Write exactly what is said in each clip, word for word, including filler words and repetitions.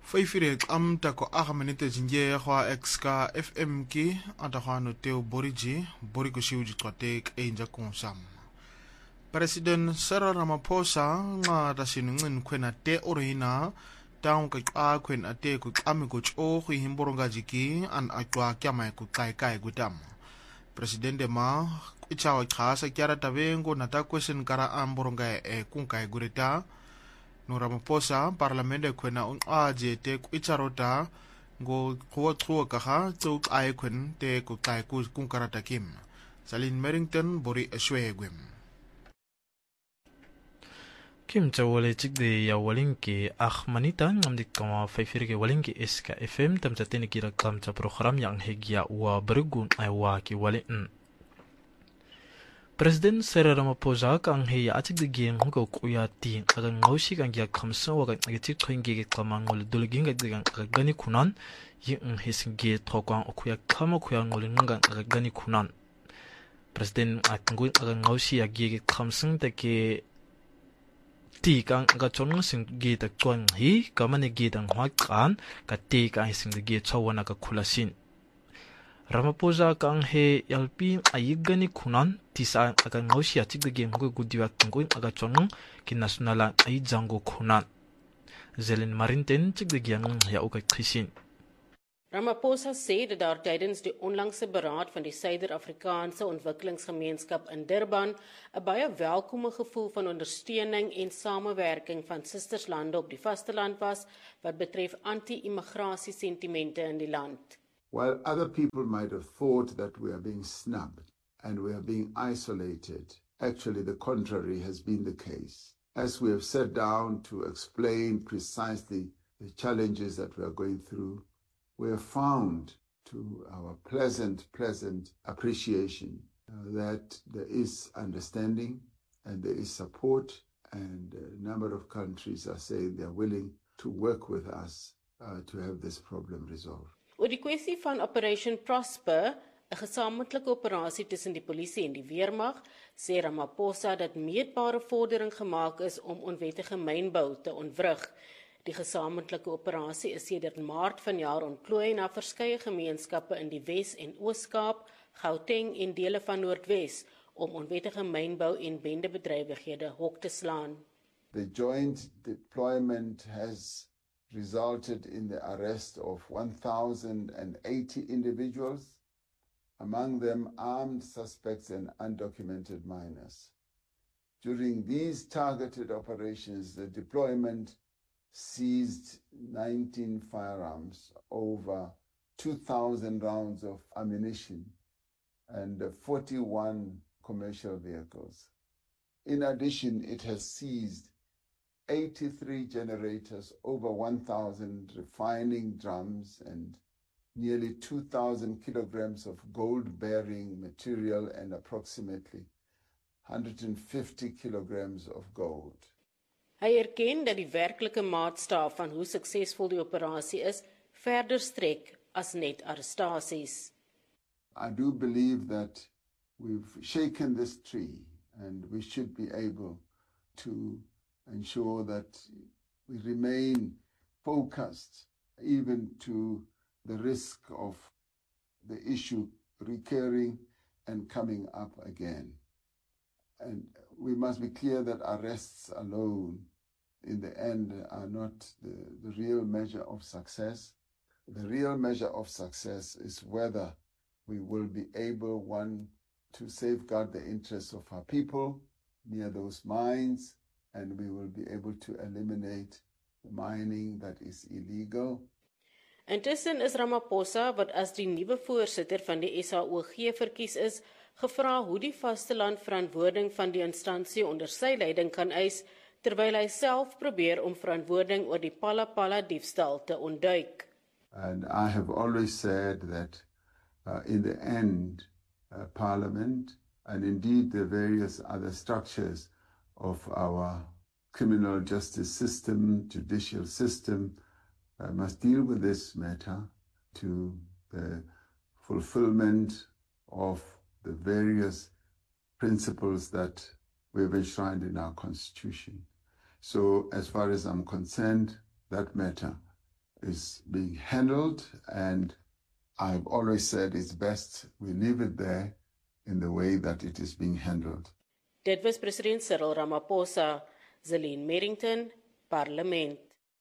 Faifire am tako aga minute jinje kwa exka F M ki adahano teo boriji borigo shiuji twatek einja konsam. President Cyril Ramaphosa nga dasinu ngin kwena te orina taung ka kwen ate ku kami ku cho ku himboronga jiki an atwa kyama ku kai kai gutam. President ma ichawa khasa kyara tabengo nata question kara amboronga e kunkai gurita. No Ramaphosa parlamente kwena un aje te ku icharota go kuwa kuwa kaha tsu ai kwen te ku kai ku kunkarata kim. Salin Merrington bori ashwegwem. Kim Chawale Chigde ya Walinki Ach Manita Namdik Kama Faifirke Walinki Eska F M Tamchatini Kira Kamcha program yang hegia wa bergun aywa ki walin. President Cyril Ramaphosa kang heya achik de geng ko kuya ti agang ngausi kang ya khamsa wa kang chik khwingi ke klamangol dulging ga gani kunan yin hisingi thokwang okuya khama kuya ngol ngang gani kunan. President akngul agang ngausi ya gi khamsing te ke ti kang ga chong sing gi ta chong hi kamane gi dang hwa kan ka ti ka sing de gi chawana ka khulasin. Ramaphosa kang he yalpi ayigani kunan tisa aga ngausi atik de game ko gudiwa kangoi aga chong ki nationala ai jango kunan. Zelen Marinten tik de gyang ya ook krisin. Ramaphosa sê dat daar tydens die onlangse beraad van die Suider-Afrikaanse Ontwikkelingsgemeenskap in Durban 'n baie welkome gevoel van ondersteuning en samewerking van sisterslande op die vasteland was wat betref anti-immigrasie sentimente in die land. While other people might have thought that we are being snubbed and we are being isolated, actually the contrary has been the case. As we have sat down to explain precisely the challenges that we are going through, we have found to our pleasant, pleasant appreciation uh, that there is understanding and there is support, and a number of countries are saying they are willing to work with us uh, to have this problem resolved. Oor die kwessie van Operation Prosper, 'n gesamentlike operasie tussen die polisie en die weermag, sê Ramaphosa dat meetbare vordering gemaak is om onwettige mynbou te ontwrig. Die gesamentlike operasie is sedert Maart vanjaar ontplooi na verskeie gemeenskappe in die Wes- en Oos-Kaap, Gauteng en dele van Noordwes om onwettige mynbou en bendebedrywighede hok te slaan. The joint deployment has resulted in the arrest of one thousand eighty individuals, among them armed suspects and undocumented minors. During these targeted operations, the deployment seized nineteen firearms, over two thousand rounds of ammunition, and forty-one commercial vehicles. In addition, it has seized eighty-three generators, over one thousand refining drums, and nearly two thousand kilograms of gold-bearing material and approximately one hundred fifty kilograms of gold. Hy erken dat die werklike maatstaaf van hoe suksesvol die operasie is, verder strek as net arrestasies. I do believe that we've shaken this tree and we should be able to ensure that we remain focused even to the risk of the issue recurring and coming up again. And we must be clear that arrests alone in the end are not the, the real measure of success. The real measure of success is whether we will be able, one, to safeguard the interests of our people near those mines, and we will be able to eliminate the mining that is illegal. Intussen is Ramaphosa, wat as die nuwe voorsitter van die S A O G verkies is, gevra hoe die vasteland verantwoording van die instansie onder sy leiding kan eis, terwyl hy self probeer om verantwoording oor die Phala-Phala diefstal te ontduik. And I have always said that uh, in the end, uh, Parliament and indeed the various other structures of our criminal justice system, judicial system, uh, must deal with this matter to the fulfillment of the various principles that we've enshrined in our constitution. So as far as I'm concerned, that matter is being handled, and I've always said it's best we leave it there in the way that it is being handled. Dit was president Cyril Ramaphosa, Zelene Merrington, Parlement.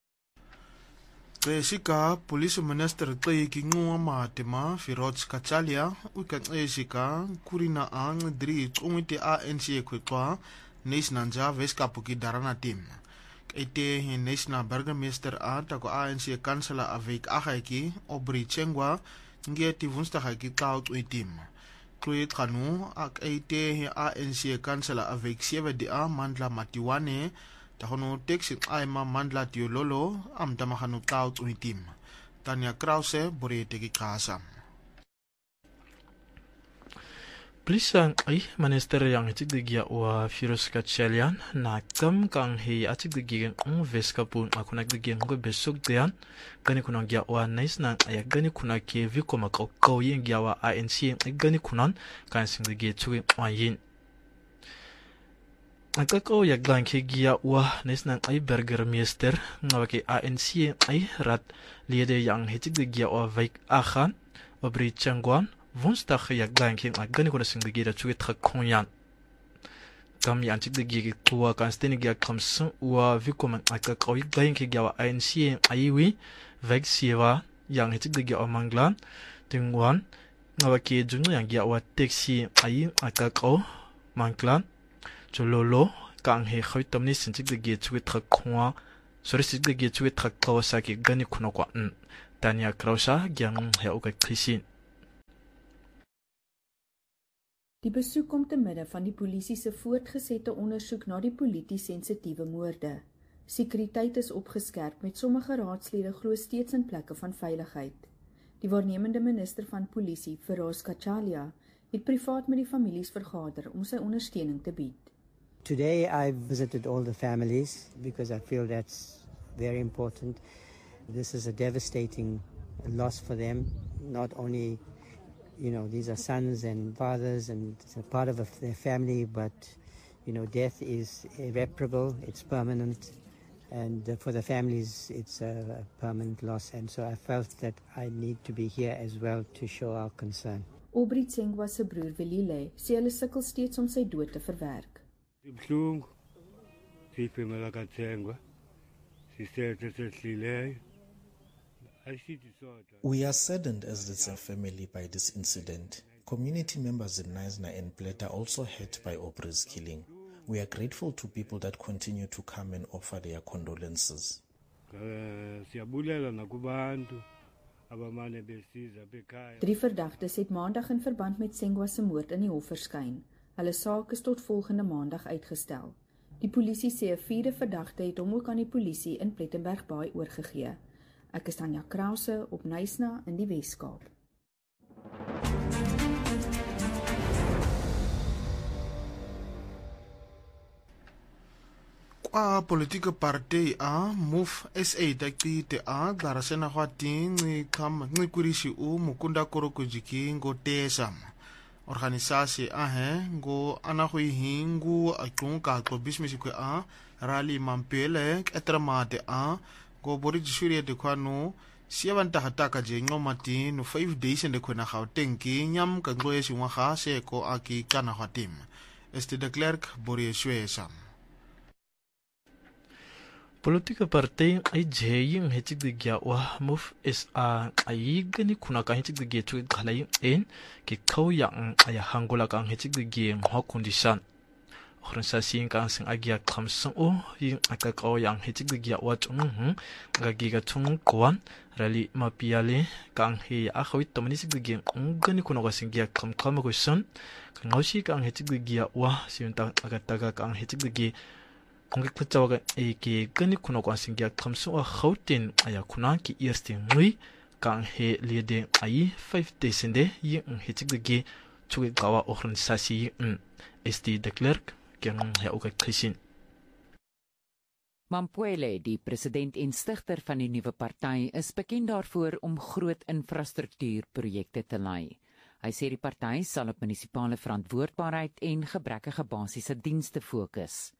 Qeshika police minister Qeki Nquma Matema Firoz Kachalia ukaxeshika kurina ang dri xumiti A N C ekwetwa National Weskapuki Darana team. Ete National Burgemeester a tako A N C Councillor Avik Agaki Obri Chengwa ngeti Woensdagaki Cloud team. Kloet Kanu ak ete A N C Councillor Avik sewe dia Mandla Matiwane tahono teksit aima Mandla Tiololo am tamahanu Cloud team. Tanya Krause bore teki kasa. Plisang ay minister yang itigdigia wa Firoz Kachalia na kam kang hi atigdigia ng Weskapu ako nagdigia ng besog diyan gani kunang gia wa nais na ay gani kuna ke viko makakaw yung gia wa A N C ay gani kunan kan singdigia tuwi mayin. Nagkakaw yaglang ke gia wa nais na ay burgemeester nga waki A N C ay rat liede yang itigdigia wa Vaik Akhan Obri Chengwan Woensdag yaglang king agani ko na singdigi da tuwi trakongyan. Kam yan tigdigi kuwa kan stenigi akamsan uwa viko man akakaw yaglang king yawa A N C aiwi veg siwa yang tigdigi o manglan tingwan ngawa ki junyo yang yawa teksi ai akakaw manglan jololo kang he khoitamni sintigdigi tuwi trakongwa sorry sigdigi tuwi trakkaw saki gani kuno kwa Tanya Krause gyang he uka krisin. Die besoek kom te midde van die polisie se voortgesette ondersoek na die polities sensitiewe moorde. Sekuriteit is opgeskerp met sommige raadslede glo steeds in plekke van veiligheid. Die waarnemende minister van polisie, Firoz Kachalia, het privaat met die families vergader om sy ondersteuning te bied. Today I visited all the families because I feel that's very important. This is a devastating loss for them, not only You know, these are sons and fathers and it's a part of their family, but, you know, death is irreparable, it's permanent, and uh, for the families, it's a permanent loss. And so I felt that I need to be here as well to show our concern. Obri Chengwa se broer Willile sê hulle sukkel steeds om sy dood te verwerk. We are saddened as it's a family by this incident. Community members in Knysna and Pletta are also hurt by Obri's killing. We are grateful to people that continue to come and offer their condolences. Drie verdagtes het maandag in verband met Chengwa se moord in die hof verskyn. Hulle saak is tot volgende maandag uitgestel. Die polisie sê 'n vierde verdagte het hom ook aan die polisie in Plettenberg Baai oorgegee. Ek is Tanya Krause op Knysna in die Weskaap. Kwa politieke partij a Move S A takti te a darasena khwati ngi kam ngi kurishi u mukunda koroko jiki ngo tesam. Organisasi a he ngo anahui hingu akunka ko business ko a rally mampele etramate a go bori jishuri de kwano siavanta hataka je ngomati no five days ende kona Gauteng ki nyam ka ngoye singwa ga se ko aki kana khwatim. Este de Klerk bori shwesa. Politieke partij ay jaying hetik de gya wa Move S A ay gani kuna ka hetik de gya tu khalay en ki kaw yang ay hangola ka hetik de gya ho condition. Organisasi kang sing agya khamsang o yung akakaw yang hetik de gya wa tung gagiga tung kwan rally mapiale kang he akhawit tamanisik de gya gani kuna ka sing gya kham kham ko son ngawsi kang hetik de gya wa siyunta agataga kang hetik de gya Kung kikpatawaga ay ki gani kuna kwa singyak kamso a Gauteng aya kuna ki eerste ngui kang he lede ay five days ende yi ng hitik de tuwe gawa organisasi yi ng S D de Klerk keng he ook krisin. Mampoele, die president en stigter van die nuwe party, is bekend daarvoor om groot infrastruktuurprojekte te lei. Hy sê die party sal op munisipale verantwoordbaarheid en gebrekkige basiese dienste fokus.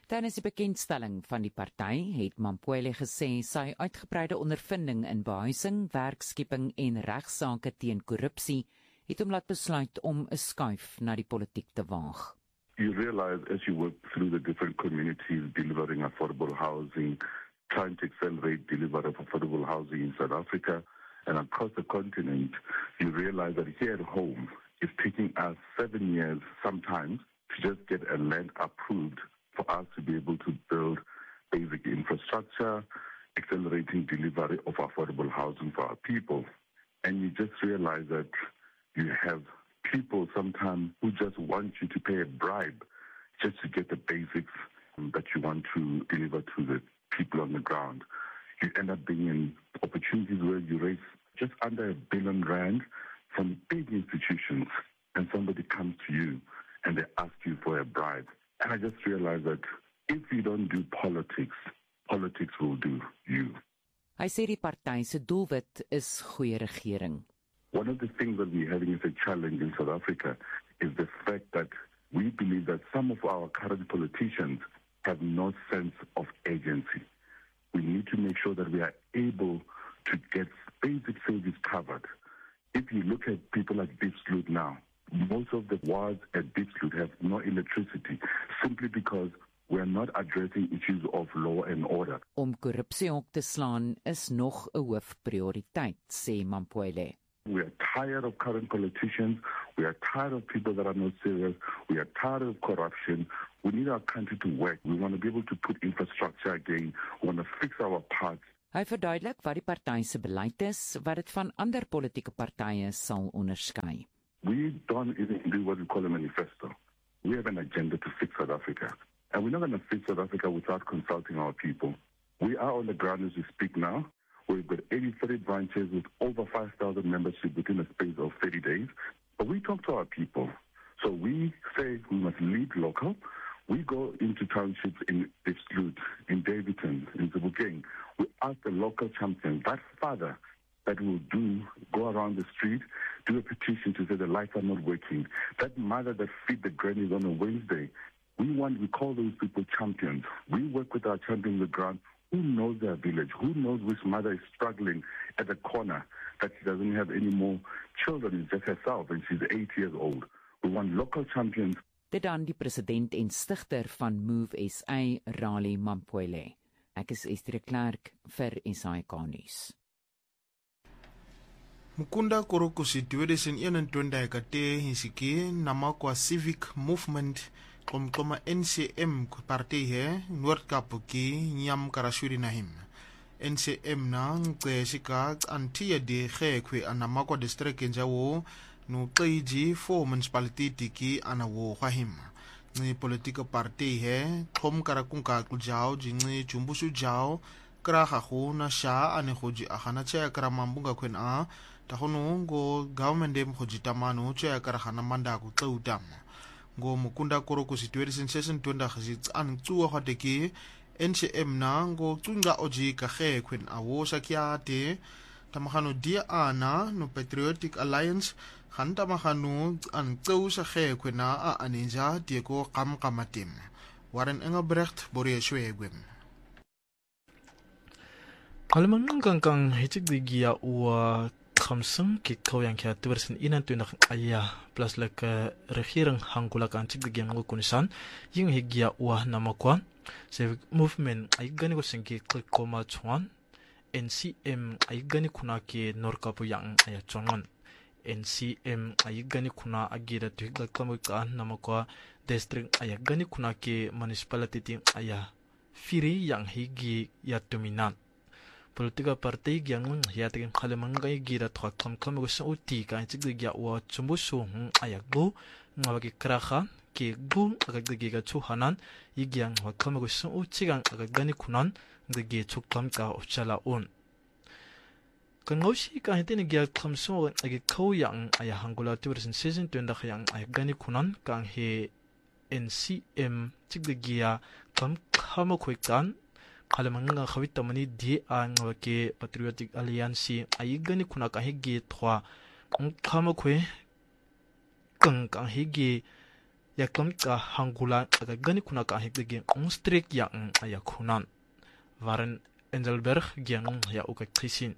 Tydens die bekendstelling van die party het Mampoele gesê sy uitgebreide ondervinding in behuising, werkskeping en regsaake teen korrupsie het hom laat besluit om 'n skuif na die politiek te waag. You realize as you work through the different communities delivering affordable housing, trying to accelerate delivery of affordable housing in South Africa and across the continent, you realize that here at home it's taking us seven years sometimes to just get a land approved for us to be able to build basic infrastructure, accelerating delivery of affordable housing for our people. And you just realize that you have people sometimes who just want you to pay a bribe just to get the basics that you want to deliver to the people on the ground. You end up being in opportunities where you raise just under a billion rand from big institutions and somebody comes to you and they ask you for a bribe. And I just realized that if you don't do politics, politics will do you. Hy sê die party se doelwit is goeie regering. One of the things that we're having as a challenge in South Africa is the fact that we believe that some of our current politicians have no sense of agency. We need to make sure that we are able to get basic services covered. If you look at people like Diepsloot now, most of the wards at Diepsloot have no electricity simply because we are not addressing issues of law and order. Om korrupsie op te slaan is nog 'n hoofprioriteit, sê Mampoele. We are tired of current politicians. We are tired of people that are not serious. We are tired of corruption. We need our country to work. We want to be able to put infrastructure again. We want to fix our parts. Hy verduidelik wat die party se beleid is, wat dit van ander politieke partye sal onderskei. We don't even do what we call a manifesto. We have an agenda to fix South Africa. And we're not going to fix South Africa without consulting our people. We are on the ground as we speak now. We've got eighty-three branches with over five thousand membership within a space of thirty days. But we talk to our people. So we say we must lead local. We go into townships in Diepsloot, in Davidson, in Sebokeng. We ask the local champion, that father that will do, go around the street, do a petition to say the lights are not working. That mother that feed the grannies on a Wednesday. We want, we call those people champions. We work with our champions on the ground. Who knows their village? Who knows which mother is struggling at the corner that she doesn't have any more children, it's just herself, and she's eight years old. We want local champions. Dit dan die president en stigter van Move S A, Raleigh Mampoele. Ek is Esther Clark vir S A K nuus. Mukunda Korokusi twintig eenentwintig kate hisiki namakwa Civic Movement Komkoma N C M party he Noord-Kaap ki nyam karashuri nahim. N C M na ngceshika antiya de gekwe anamakwa district njawo no qeji for municipality ki anawo khahim. Ni political party he khom karakunka kujao jingi chumbusu jao kraha khu na sha ane khoji akhana cha karamambunga kwen a tahono ngo government dem khoji tamano cha karahana manda ku qeutam. Ngo Mukunda Korokusi twintig twintig gesits aan tsuwa khateki N C M na ngo tsunga oji ka ge kwen awo sakyate tamagano dia ana no Patriotic Alliance gaan tamagano aan tsu sa ge kwen na a aninja dieko kam kamatim Warren Engelbrecht Borie Schwegwem Kalman kang hitik digia wa Khamsung ki kawyang kya twintig eenentwintig aya plaaslike regering hangula kan tik digia ngo kunisan yung higia wa namakwa Civic Movement ay gani ko singki klikoma chuan N C M ay gani kuna ki Noord-Kaap yang aya chongon N C M ay gani kuna agira tuhigla kamukaan namakwa district ay gani kuna ki municipality aya firi yang higi ya dominant politika party yang hiating kalemangay gira twakam kamugusa uti kan tigdigia wa chumbusu ayagbo ngawagi kraha ki gu agagdiga chuhanan yigyang wa kamugusa utigang agagani kunan digi chuktam ka uchala un kangoshi ka hitin gya khamso agi khoyang aya hangula tiversin season twintig yang ayagani kunan kang he N C M tigdigia kam khamakhoikan Kalamanga Havitamani D Angwake Patriotic Alliance Aigani Kunaka Higi Trois Kamakwe Kang Higi ya klam ka hangula ka gani kuna ka hekdegin onstreek ya ya kunan waren Engelberg gen ja ook ek gesien.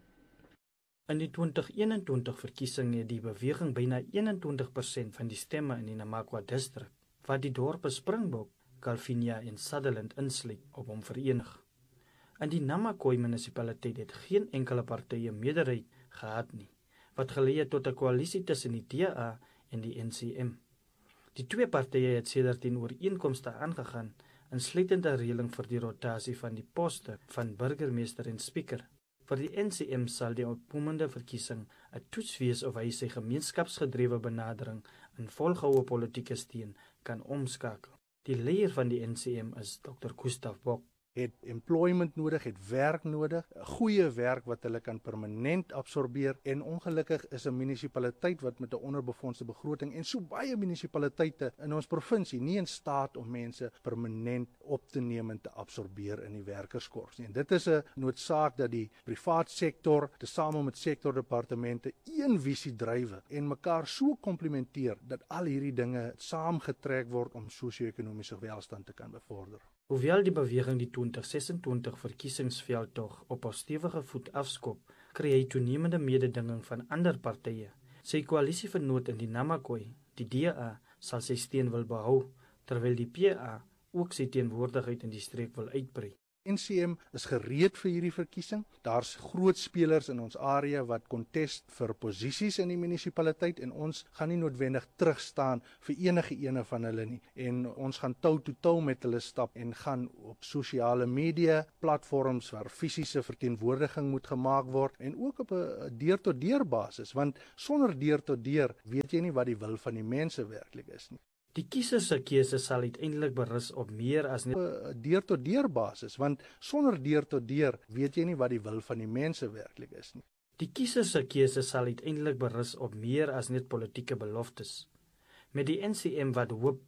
In die twintig eenentwintig verkiesing het die beweging byna eenentwintig persent van die stemme in die Namakwa distrik, wat die dorpe Springbok, Calvinia en Sutherland insluit, op hom verenig. In die Namakwa munisipaliteit het geen enkele partye meerderheid gehad nie, wat gelei het tot 'n koalisie tussen die D A en die N C M. Die twee partye het sedert teen ooreenkomste aangegaan, insluitend 'n reëling vir die rotasie van die poste van burgemeester en speaker. Vir die N C M sal die opkomende verkiesing 'n toets wees of hy sy gemeenskapsgedrewe benadering in volgehoue politieke steun kan omskakel. Die leier van die N C M is Dokter Gustav Bok. Het employment nodig, het werk nodig, goeie werk wat hulle kan permanent absorbeer, en ongelukkig is 'n munisipaliteit wat met 'n onderbefondste begroting en so baie munisipaliteite in ons provinsie nie in staat om mense permanent op te neem en te absorbeer in die werkerskorps nie. En dit is 'n noodsaak dat die privaat sektor tesame met sektordepartemente een visie drywe en mekaar so komplementeer dat al hierdie dinge saamgetrek word om sosio-ekonomiese welstand te kan bevorder. Hoewel die beweging die twintig sesentwintig verkiesingsveldtog op 'n stewige voet afskop, kry hy toenemende mededinging van ander partye. Sy koalisievernoot in die Namakwa, die D A, sal sy steun wil behou, terwyl die P A ook sy teenwoordigheid in die streek wil uitbrei. N C M is gereed vir hierdie verkiesing. Daar's groot spelers in ons area wat kontest vir posisies in die munisipaliteit en ons gaan nie noodwendig terugstaan vir enige ene van hulle nie. En ons gaan tou tot tou met hulle stap en gaan op sosiale media platforms waar fisiese verteenwoordiging moet gemaak word en ook op 'n deur-tot-deur basis, want sonder deur-tot-deur weet jy nie wat die wil van die mense werklik is nie. Die kiesers se keuse sal uiteindelik berus op meer as net 'n deur-tot-deur basis, want sonder deur-tot-deur weet jy nie wat die wil van die mense werklik is nie. Die kiesers se keuse sal uiteindelik berus op meer as net politieke beloftes. Met die N C M wat hoop